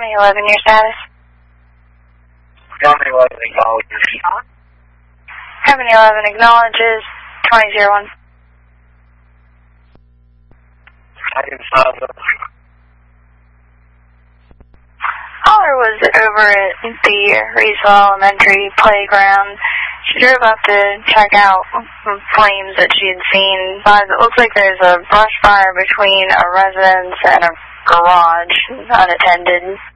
County 11, your status? County 11 acknowledges. County 11 acknowledges 2001. I can sign up. Caller was over at the Reesville Elementary playground. She drove up to check out some flames that she had seen. But it looks like there's a brush fire between a residence and a garage, unattended.